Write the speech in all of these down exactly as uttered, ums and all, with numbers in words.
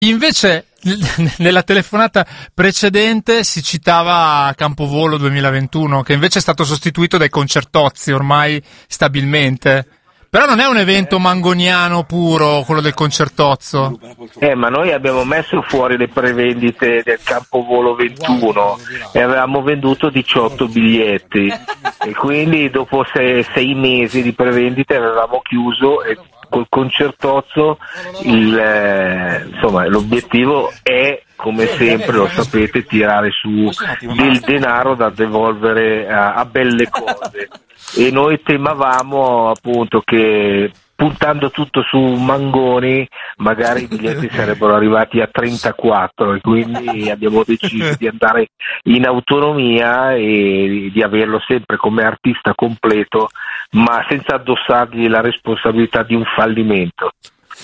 Invece nella telefonata precedente si citava Campovolo duemilaventuno, che invece è stato sostituito dai Concertozzi ormai stabilmente. Però non è un evento mangoniano puro, quello del Concertozzo. Eh, ma noi abbiamo messo fuori le prevendite del Campovolo ventuno e avevamo venduto diciotto biglietti e quindi dopo sei, sei mesi di prevendite avevamo chiuso e col Concertozzo il, eh, insomma, l'obiettivo è, come sempre lo sapete, tirare su del denaro da devolvere a, a belle cose. E noi temavamo appunto che puntando tutto su Mangoni magari i biglietti sarebbero arrivati a trentaquattro e quindi abbiamo deciso di andare in autonomia e di averlo sempre come artista completo, ma senza addossargli la responsabilità di un fallimento.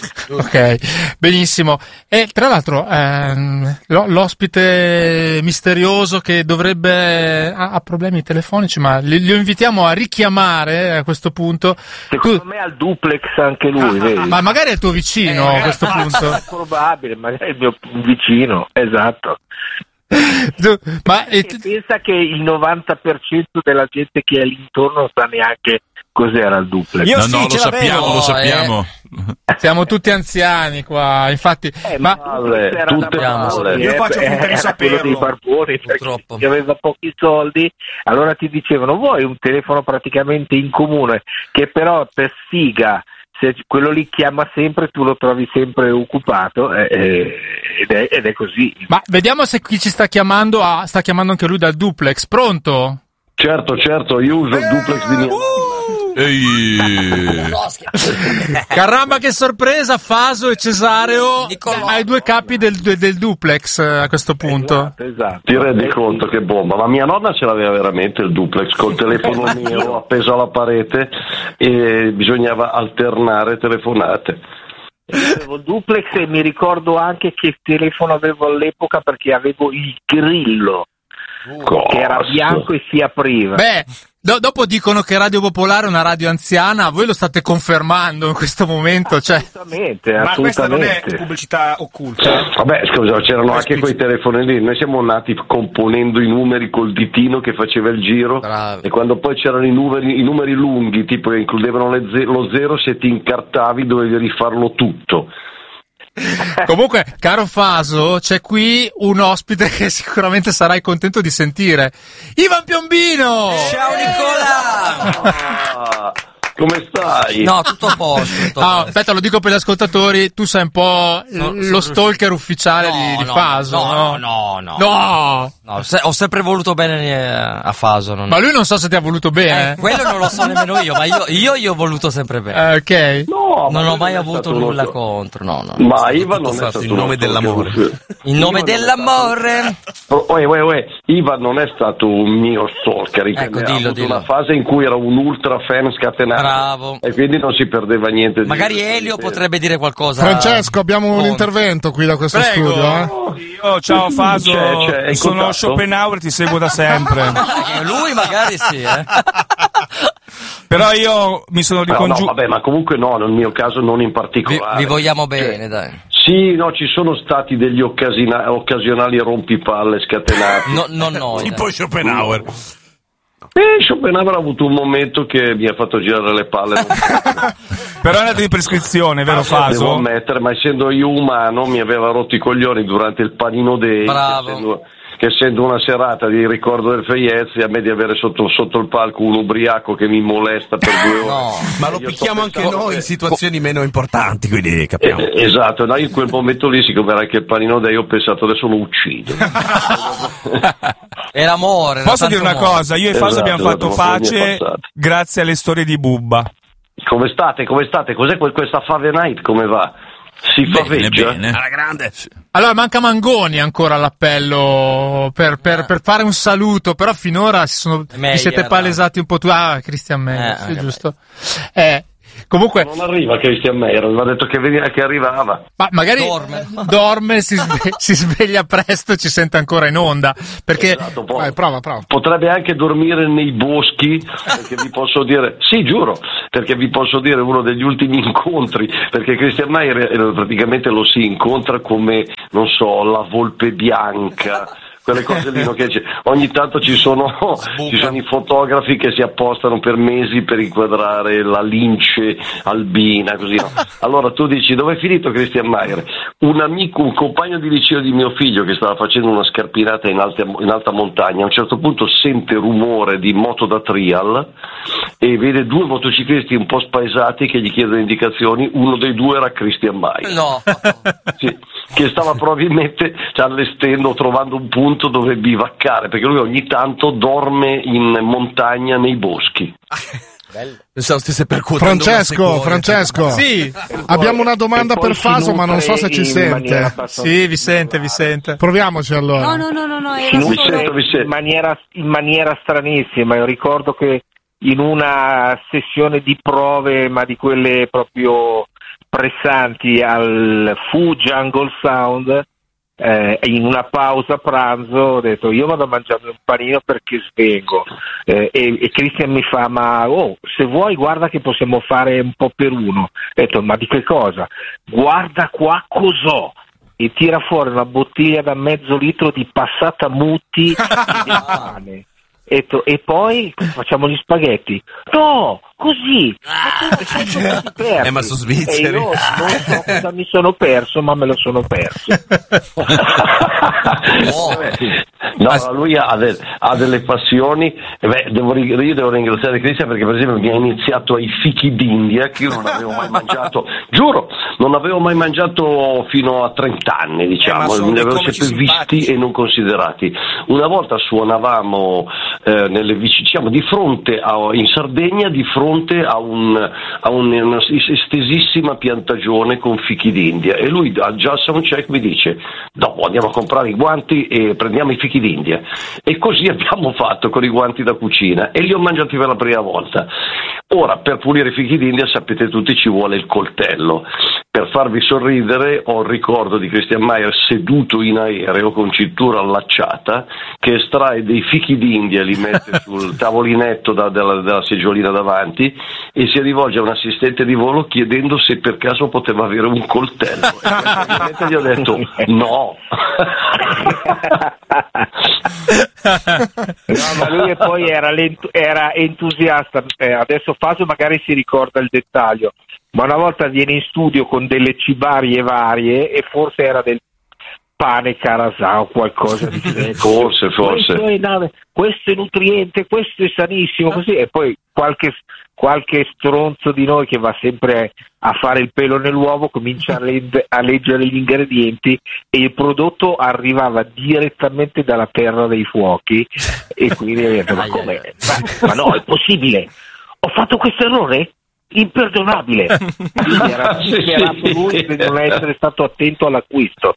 Ok, benissimo. E tra l'altro ehm, l'ospite misterioso che dovrebbe ha, ha problemi telefonici, ma li, li invitiamo a richiamare a questo punto. Secondo tu... me al duplex anche lui, ah, vedi? Ma magari è il tuo vicino eh, a questo punto. È probabile, magari è il mio vicino, esatto. Tu, ma e tu... pensa che il novanta per cento della gente che è lì intorno non sa neanche cos'era il duplex. Io no, sì, no, lo sappiamo, no, lo sappiamo. Eh. Siamo tutti anziani qua, infatti. Eh, ma palle, tutte palle. Io faccio finta di saperlo. Dei barboni, perché aveva pochi soldi, allora ti dicevano vuoi un telefono praticamente in comune che però per sfiga, se quello lì chiama sempre, tu lo trovi sempre occupato, eh, ed, è, ed è così. Ma vediamo se chi ci sta chiamando ah, sta chiamando anche lui dal duplex. Pronto? Certo, certo, io uso il duplex di mia Ehi. Caramba, che sorpresa, Faso e Cesareo ai due capi del, del duplex a questo punto. Esatto, esatto. Ti rendi conto che bomba? Ma mia nonna ce l'aveva veramente il duplex col telefono nero appeso alla parete e bisognava alternare telefonate. Avevo il duplex e mi ricordo anche che telefono avevo all'epoca perché avevo il grillo. Cosa? Che era bianco e si apriva. Beh, do- dopo dicono che Radio Popolare è una radio anziana, voi lo state confermando in questo momento, cioè... Assolutamente, ma assolutamente. questa non è pubblicità occulta. Vabbè, scusa, c'erano anche quei telefoni lì, noi siamo nati componendo i numeri col ditino che faceva il giro. Bravo. E quando poi c'erano i numeri, i numeri lunghi, tipo che includevano le ze- lo zero, se ti incartavi dovevi rifarlo tutto. Comunque, caro Faso, c'è qui un ospite che sicuramente sarai contento di sentire. Ivan Piombino! Ciao Nicola! Ah, come stai? No, tutto a posto. Tutto a Ah, posto. aspetta, lo dico per gli ascoltatori, tu sei un po' No, lo sono- stalker ufficiale No, di, di no, Faso, no, no? no, no. No! No, se- ho sempre voluto bene eh, a Faso. Non... Ma lui non so se ti ha voluto bene. Eh, quello non lo so nemmeno io, ma io, io gli ho voluto sempre bene. Eh, ok. No, ma Non ho lui mai è avuto stato nulla uno- contro, no, no. Ma Ivan non è fatto stato in nome uno dell'amore. stalker. In nome Ivan non è dell'amore. stato- Oh, uè, uè, uè. Ivan non è stato un mio stalker, Ecco, ha dillo, avuto dillo. una fase in cui era un ultra fan scatenato. Bravo. E quindi non si perdeva niente di Magari Elio potrebbe dire qualcosa. Francesco, abbiamo un Contro. intervento qui da questo Prego. studio, eh? Io, ciao Faso, C'è- c'è- hai sono contatto? Schopenhauer, ti seguo da sempre. Eh, Lui magari sì, eh. Però io mi sono No, no, ricongiunto. vabbè, ma comunque no, nel mio caso non in Vi, particolare. vi vogliamo bene, dai. Sì, no, ci sono stati degli occasina- occasionali rompipalle scatenati. No, non noi. dai. Tipo Schopenhauer. E Schopenhauer ha avuto un momento che mi ha fatto girare le palle. Però è andato in prescrizione, vero Devo Faso? ammettere, ma essendo io umano mi aveva rotto i coglioni durante il panino day. Bravo. Che essendo, che essendo una serata di ricordo del Feiezzi, a me di avere sotto, sotto il palco un ubriaco che mi molesta per due ore. No. Ma lo Io picchiamo sto anche pensando noi che- in situazioni meno importanti, quindi capiamo. Eh, esatto, no, in quel momento lì, siccome era anche il panino day, ho pensato adesso lo uccido. Era amore. era Posso tanto dire una amore. cosa? Io e Faso Esatto, abbiamo fatto esatto, ma poi mi è pace passato. grazie alle storie di Bubba. Come state? Come state? Cos'è quel- questa Fahrenheit? Come va? Si Bene, faveggia? bene. Alla grande. Allora, manca Mangoni ancora all'appello per, per, per fare un saluto, però finora si sono, vi Meyer, siete no. palesati un po' tu. Ah, Christian Meyer, Eh, sì, anche giusto. Eh, Comunque non arriva Christian Meyer, aveva detto che, veniva, che arrivava. Ma magari Dorme. dorme si, sve- si sveglia presto e ci sente ancora in onda. Perché Esatto, poi Vai, prova, prova. potrebbe anche dormire nei boschi, perché vi posso dire, sì giuro, perché vi posso dire uno degli ultimi incontri, perché Christian Meyer eh, praticamente lo si incontra come, non so, la volpe bianca, quelle cose lì, no, che c'è. Ogni tanto ci sono, ci sono i fotografi che si appostano per mesi per inquadrare la lince albina, così, no? Allora tu dici, dove è finito Christian Meyer? Un amico, un compagno di liceo di mio figlio che stava facendo una scarpinata in alta, in alta montagna, a un certo punto sente rumore di moto da trial e vede due motociclisti un po' spaesati che gli chiedono indicazioni, uno dei due era Christian Meyer. No. Sì, che stava probabilmente cioè, allestendo, trovando un punto dove bivaccare, perché lui ogni tanto dorme in montagna nei boschi. Pensavo stesse percuotendo Francesco, una sequoia. Francesco, sì, abbiamo una domanda E poi per si Faso, ma non so se ci nutre in maniera sente. abbastanza sì, vi sente, vi sente. Proviamoci allora. No, no, no, no, no, Si era nutre sento, solo... vi sento. in maniera, in maniera stranissima. Io ricordo che in una sessione di prove, ma di quelle proprio pressanti al Fu Jungle Sound, eh, in una pausa pranzo ho detto io vado a mangiarmi un panino perché svengo, eh, e, e Christian mi fa ma oh, se vuoi guarda che possiamo fare un po' per uno. Ho detto ma di che cosa? Guarda qua cos'ho, e tira fuori una bottiglia da mezzo litro di passata mutti di pane. E, to- e poi facciamo gli spaghetti. No, così. Ma tu sei tutti persi. Eh, ma sono E svizzeri. io non so cosa mi sono perso, ma me lo sono perso. No, lui ha, de- ha delle passioni. E beh, devo ri- io devo ringraziare Cristian perché per esempio mi ha iniziato ai fichi d'India che io non avevo mai mangiato, giuro, non avevo mai mangiato fino a trenta anni, Eh, ma diciamo, sono li dei avevo comici sempre visti simpatici. e non considerati. Una volta suonavamo eh, nelle vici- diciamo, di fronte a, in Sardegna, di fronte a, un, a un, una estesissima piantagione con fichi d'India, e lui a già soundcheck mi dice dopo andiamo a comprare i guanti e prendiamo i fichi d'India, e così abbiamo fatto con i guanti da cucina e li ho mangiati per la prima volta. Ora, per pulire i fichi d'India sapete tutti ci vuole il coltello. Per farvi sorridere ho il ricordo di Christian Meyer seduto in aereo con cintura allacciata che estrae dei fichi d'India, li mette sul tavolinetto da, della, della seggiolina davanti e si rivolge a un assistente di volo chiedendo se per caso poteva avere un coltello, e ovviamente gli ho detto no. No, ma lui poi era, lent- era entusiasta. Eh, adesso Faso magari si ricorda il dettaglio, ma una volta viene in studio con delle cibarie varie e forse era del pane carasà o qualcosa di simile. Forse, forse. Questo è, no, questo è nutriente, questo è sanissimo, così. E poi qualche, qualche stronzo di noi che va sempre a fare il pelo nell'uovo comincia a, le- a leggere gli ingredienti e il prodotto arrivava direttamente dalla terra dei fuochi, e quindi ho detto ma come? Ma, ma no, è possibile? Ho fatto questo errore? Imperdonabile. Quindi era disperato lui per non essere stato attento all'acquisto.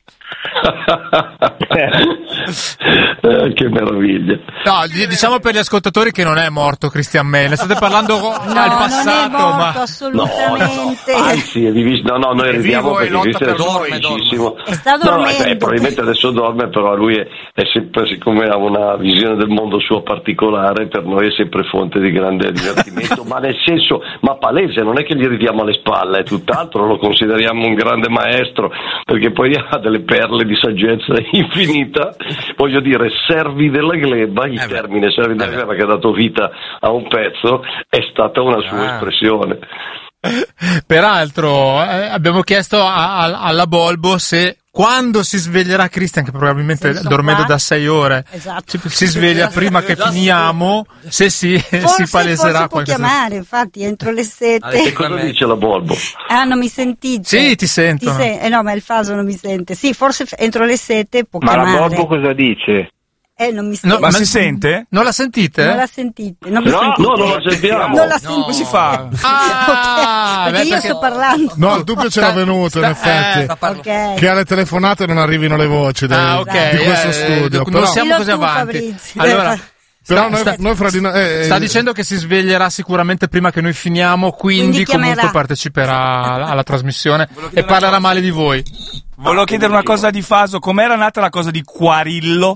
Eh, che meraviglia. No, di- diciamo per gli ascoltatori che non è morto Christian Meyer, ne state parlando No, al passato, non è morto, ma assolutamente. Anzi, è divis- no, no, noi È ridiamo vivo e perché lotta Cristian è per dorme, felicissimo. E sta No, dormendo. eh, probabilmente adesso dorme, però lui è, è sempre, siccome ha una visione del mondo sua particolare, per noi è sempre fonte di grande divertimento, ma nel senso, ma palese, non è che gli ridiamo alle spalle, è tutt'altro, lo consideriamo un grande maestro, perché poi ha delle perle di saggezza infinita. Voglio dire, servi della gleba, il Eh beh. termine servi della Eh beh. gleba che ha dato vita a un pezzo, è stata una sua Ah. espressione. peraltro eh, abbiamo chiesto a- a- alla Bolbo se quando si sveglierà Christian, che probabilmente Senso dormendo qua. da sei ore Esatto. si, si sveglia prima che finiamo, se si, Forse, si paleserà forse può qualche chiamare, infatti, entro le Ha sette. detto E cosa dice la Bolbo? Ah, non mi sentite? Sì, ti sentono. se- eh, no, ma il Faso non mi sente. Sì, forse f- entro le sette può Ma la chiamare. Borbo cosa dice? Eh, non mi No, sente. Ma si sente? Non la sentite? Non la sentite? Non mi No, sentite? no, non la sentiamo. Non la No. sentite. Come si fa? Ah, perché beh, io perché- sto parlando. No, il dubbio c'era Sta- venuto, in sta- effetti. eh, Ok. Che alle telefonate non arrivino le voci del- Ah, ok. di questo eh, studio. non Però siamo Dillo così tu, avanti. Fabrizio. Allora, Però Sta- noi, sta- noi fra di noi... eh, Sta eh, dicendo che si sveglierà sicuramente prima che noi finiamo, quindi, Quindi comunque chiamerà. parteciperà alla, alla trasmissione e parlerà male di voi. Volevo chiedere una cosa di Faso, com'era nata la cosa di Quarillo?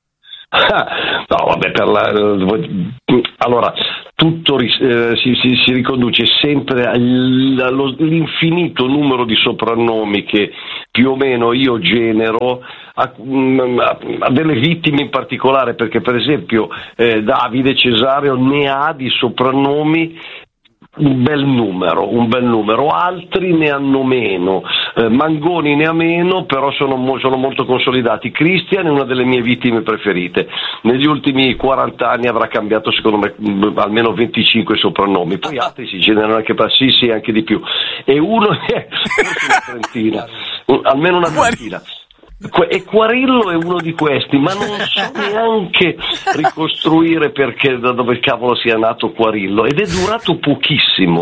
No, vabbè, per la, allora tutto ris- eh, si, si, si riconduce sempre al- allo- all'infinito numero di soprannomi che più o meno io genero a, a, a delle vittime in particolare, perché per esempio eh, Davide Cesareo ne ha di soprannomi un bel numero, un bel numero, altri ne hanno meno, eh, Mangoni ne ha meno, però sono, mo- sono molto consolidati. Cristian è una delle mie vittime preferite, negli ultimi quaranta anni avrà cambiato secondo me mh, almeno venticinque soprannomi, poi altri si generano anche per sì, sì, anche di più, e uno è forse una trentina, un- almeno una trentina. Que- E Quarillo è uno di questi, ma non so neanche ricostruire perché da dove cavolo sia nato Quarillo, ed è durato pochissimo.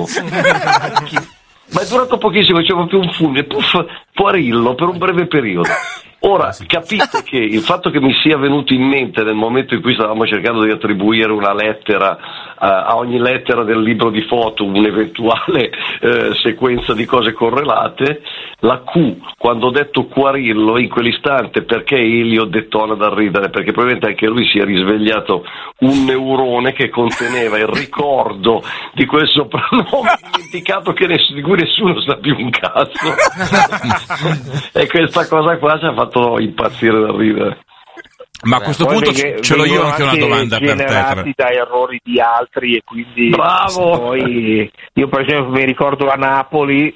Ma è durato pochissimo, c'è proprio un fulmine, puff, Quarillo per un breve periodo. Ora, capite che il fatto che mi sia venuto in mente nel momento in cui stavamo cercando di attribuire una lettera uh, a ogni lettera del libro di foto, un'eventuale uh, sequenza di cose correlate, la Q, quando ho detto Quarillo, in quell'istante, perché Elio detona da ridere, perché probabilmente anche lui si è risvegliato un neurone che conteneva il ricordo di quel soprannome dimenticato che ness- di cui nessuno sa più un cazzo. E questa cosa qua ci ha fatto impazzire da ridere. Ma a questo Poi punto veng- ce l'ho io vengono anche una domanda per te. generati da errori di altri, e quindi Bravo! poi io per esempio mi ricordo a Napoli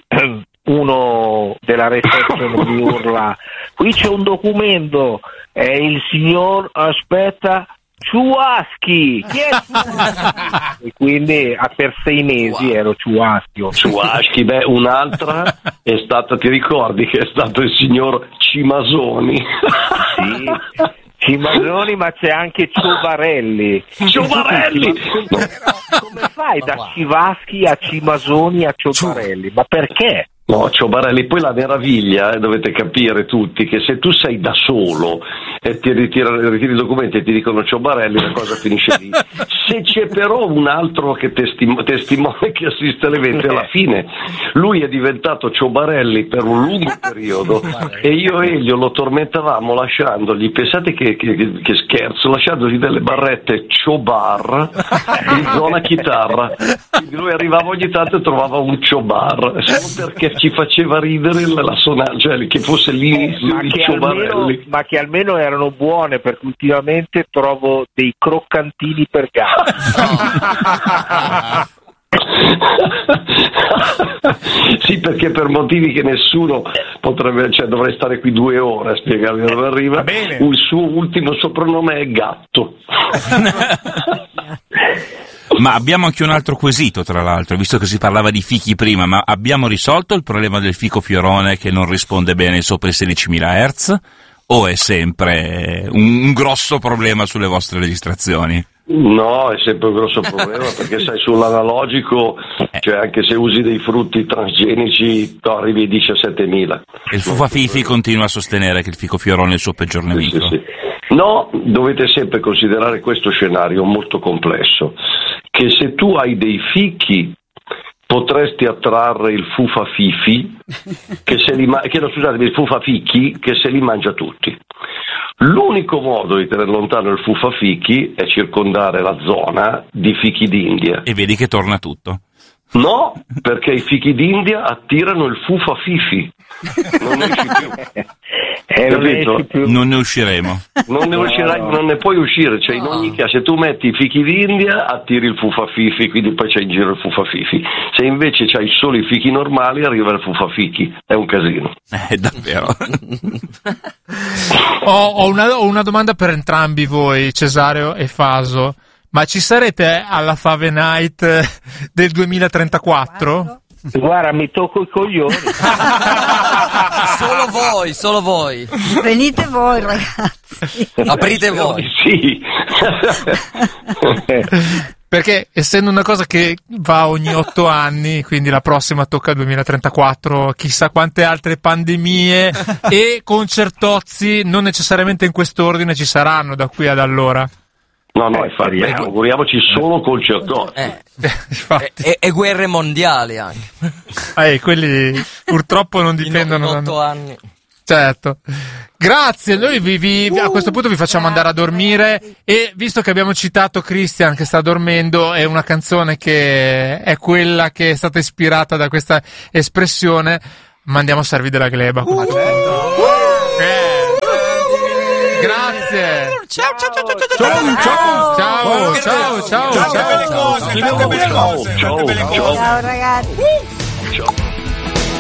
uno della reception mi urla: qui c'è un documento, è il signor, aspetta, Ciuaschi, chi è Ciuaschi? E quindi a per sei mesi ero Ciuaschio. Ciuaschi, beh, un'altra è stata, ti ricordi che è stato il signor Cimasoni? Sì, Cimasoni, ma c'è anche Ciobarelli. Ciobarelli! Come fai da Civaschi a Cimasoni a Ciobarelli? Ma perché? No, Ciobarelli, poi la meraviglia, eh, dovete capire tutti, che se tu sei da solo e ti ritiri, ritiri i documenti e ti dicono Ciobarelli, la cosa finisce lì. Se c'è però un altro che testim- testimone che assiste all'evento, alla fine lui è diventato Ciobarelli per un lungo periodo e io e Elio lo tormentavamo lasciandogli, pensate che, che, che scherzo, lasciandogli delle barrette Ciobar in zona chitarra. Quindi lui arrivava ogni tanto e trovava un Ciobar, solo perché ci faceva ridere la sonata, cioè che fosse l'inizio Ma di che, almeno, Ciobarelli. ma che almeno erano buone, perché ultimamente trovo dei croccantini per gatti. Sì, perché per motivi che nessuno potrebbe, cioè dovrei stare qui due ore a spiegarvi da dove arriva. Il suo ultimo soprannome è Gatto. Ma abbiamo anche un altro quesito, tra l'altro, visto che si parlava di fichi prima, ma abbiamo risolto il problema del fico fiorone che non risponde bene sopra i sedicimila hertz? O è sempre un, un grosso problema sulle vostre registrazioni? No, è sempre un grosso problema perché sai, sull'analogico, cioè anche se usi dei frutti transgenici, no, arrivi ai diciassettemila. E il Fufa Fifi continua a sostenere che il fico fiorone è il suo peggior nemico. Sì, sì, sì. No, dovete sempre considerare questo scenario molto complesso, che se tu hai dei fichi potresti attrarre il Fufa Fifi, che se li ma- che, no, scusatemi, il Fufa Fichi, che se li mangia tutti. L'unico modo di tenere lontano il Fufa Fichi è circondare la zona di fichi d'India. E vedi che torna tutto. No, perché i fichi d'India attirano il Fufa Fifi. Non ne esci più. Eh, non ne Capito? esci più. Non ne usciremo. Non ne, uscirai, non ne puoi uscire, cioè in ogni caso se tu metti i fichi d'India attiri il Fufa Fifi, quindi poi c'è in giro il Fufa Fifi. Se invece c'hai solo i fichi normali arriva il Fufa Fichi, è un casino. Eh, davvero. Ho, ho, una, ho una domanda per entrambi voi, Cesareo e Faso. Ma ci sarete alla Fave Night del duemilatrentaquattro? Guarda, mi tocco i coglioni. Solo voi, solo voi. Venite voi, ragazzi. Aprite voi. Sì. Perché essendo una cosa che va ogni otto anni, quindi la prossima tocca il duemilatrentaquattro, chissà quante altre pandemie e concertozzi non necessariamente in quest'ordine ci saranno da qui ad allora. No, no, Eh, infatti, speriamo. ecco, auguriamoci solo concertozzi. Eh, Infatti. e, e guerre mondiali anche. Eh, quelli purtroppo non dipendono in da otto noi. anni. Certo. Grazie, noi vi, vi- vi- a questo punto vi facciamo andare a dormire e visto che abbiamo citato Christian che sta dormendo, è una canzone che è quella che è stata ispirata da questa espressione, mandiamo Servi della Gleba. Uh, Eh. Grazie. Ciao, ciao, ciao, ciao, ciao, Ciao, ciao, ciao, Ciao, ciao, ciao, tante belle ciao. cose, tante belle cose, tante belle cose. Ciao ragazzi. Ciao.